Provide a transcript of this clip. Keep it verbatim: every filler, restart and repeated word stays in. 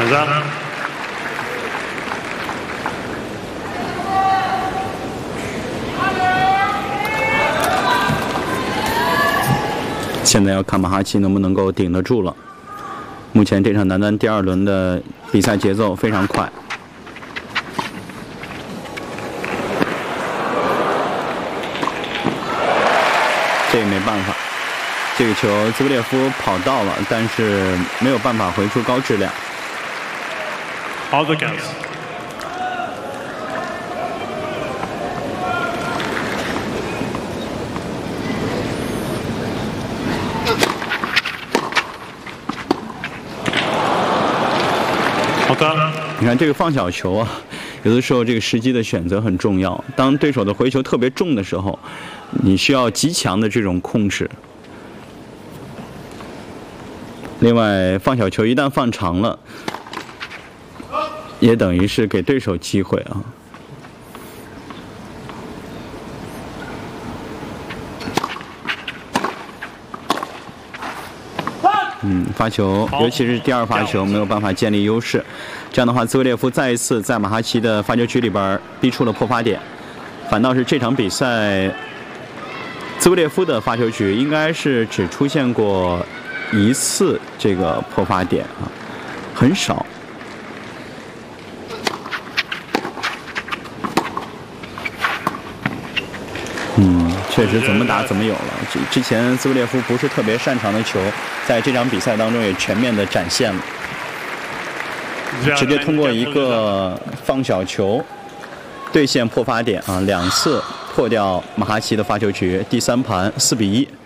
Hands up。 现在要看马哈奇能不能够顶得住了。目前这场男单第二轮的比赛节奏非常快。这也没办法，这个球兹维列夫跑到了，但是没有办法回出高质量。 All the counts。好的。 你看这个放小球啊，有的时候这个时机的选择很重要。当对手的回球特别重的时候，你需要极强的这种控制。另外，放小球一旦放长了，也等于是给对手机会啊。嗯，发球，尤其是第二发球没有办法建立优势，这样的话，兹维列夫再一次在马哈奇的发球区里边逼出了破发点。反倒是这场比赛，兹维列夫的发球局应该是只出现过一次这个破发点啊，很少。嗯，确实怎么打怎么有了。之之前兹维列夫不是特别擅长的球，在这场比赛当中也全面的展现了，直接通过一个放小球兑现破发点啊，两次破掉马哈奇的发球局，第三盘四比一。